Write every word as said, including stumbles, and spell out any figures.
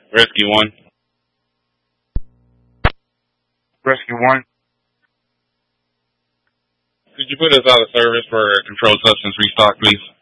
Rescue one. Rescue one. Could you put us out of service for a controlled substance restock, please?